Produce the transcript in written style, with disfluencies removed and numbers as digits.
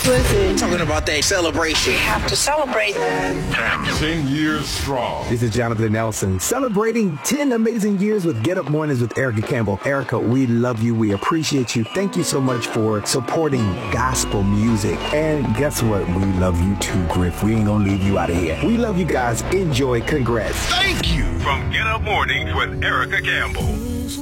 Listen. Talking about that celebration. We have to celebrate. 10 years strong. This is Jonathan Nelson, celebrating 10 amazing years with Get Up Mornings with Erica Campbell. Erica, we love you. We appreciate you. Thank you so much for supporting gospel music. And guess what? We love you too, Griff. We ain't gonna leave you out of here. We love you guys. Enjoy. Congrats. Thank you. From Get Up Mornings with Erica Campbell.